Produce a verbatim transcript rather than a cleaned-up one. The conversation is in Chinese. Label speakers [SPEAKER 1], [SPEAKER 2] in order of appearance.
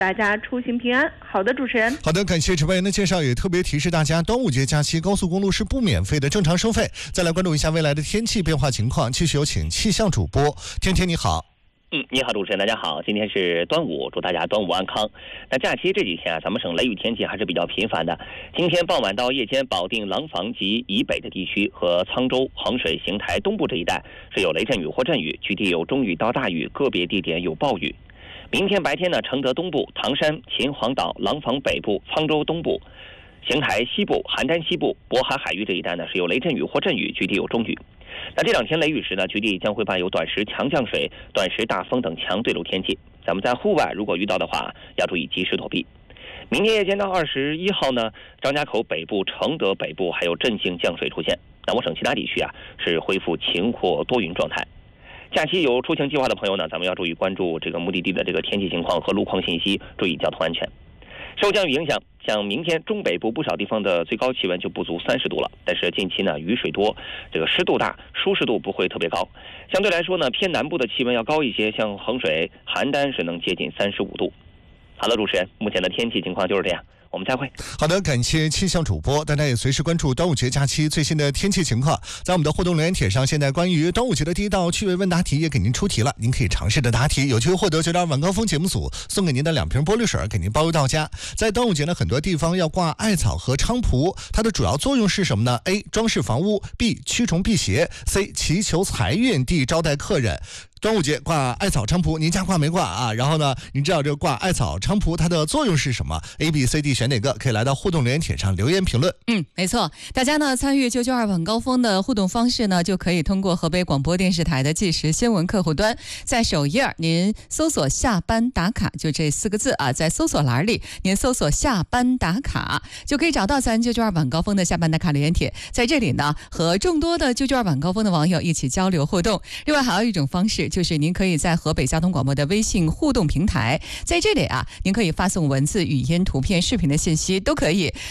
[SPEAKER 1] 大家出行平安。好的，主持人。
[SPEAKER 2] 好的，感谢值班员的介绍，也特别提示大家，端午节假期高速公路是不免费的，正常收费。再来关注一下未来的天气变化情况，继续有请气象主播天天你好。
[SPEAKER 3] 嗯，你好，主持人，大家好。今天是端午，祝大家端午安康。那假期这几天啊，咱们省雷雨天气还是比较频繁的。今天傍晚到夜间，保定、廊坊及以北的地区和沧州、衡水、邢台东部这一带是有雷阵雨或阵雨，局地有中雨到大雨，个别地点有暴雨。明天白天呢，承德东部、唐山、秦皇岛、廊坊北部、沧州东部、邢台西部、邯郸西部、渤海海域这一带呢是有雷阵雨或阵雨，局地有中雨。那这两天雷雨时呢，局地将会伴有短时强降水、短时大风等强对流天气。咱们在户外如果遇到的话，要注意及时躲避。明天夜间到二十一号呢，张家口北部、承德北部还有阵性降水出现。那我省其他地区啊是恢复晴或多云状态。假期有出行计划的朋友呢，咱们要注意关注这个目的地的这个天气情况和路况信息，注意交通安全。受降雨影响，像明天中北部不少地方的最高气温就不足三十度了，但是近期呢雨水多，这个湿度大，舒适度不会特别高。相对来说呢，偏南部的气温要高一些，像衡水、邯郸是能接近三十五度。好了，主持人，目前的天气情况就是这样。我们再会。
[SPEAKER 2] 好的，感谢气象主播，大家也随时关注端午节假期最新的天气情况。在我们的互动留言帖上，现在关于端午节的第一道趣味问答题也给您出题了，您可以尝试着答题，有机会获得九点二晚高峰节目组送给您的两瓶玻璃水，给您包邮到家。在端午节呢，很多地方要挂艾草和菖蒲，它的主要作用是什么呢？ A. 装饰房屋， B. 驱虫辟邪， C. 祈求财运， D. 招待客人。端午节挂艾草菖蒲，您家挂没挂啊？然后呢，您知道这个挂艾草菖蒲它的作用是什么 ？A、B、C、D 选哪个？可以来到互动留言帖上留言评论。
[SPEAKER 4] 嗯，没错，大家呢参与九九二晚高峰的互动方式呢，就可以通过河北广播电视台的即时新闻客户端，在首页您搜索下班打卡，就这四个字啊，在搜索栏里您搜索下班打卡，就可以找到咱九九二晚高峰的下班打卡留言帖，在这里呢和众多的九九二晚高峰的网友一起交流互动。另外还有一种方式，就是您可以在河北交通广播的微信互动平台，在这里啊，您可以发送文字、语音、图片、视频的信息都可以。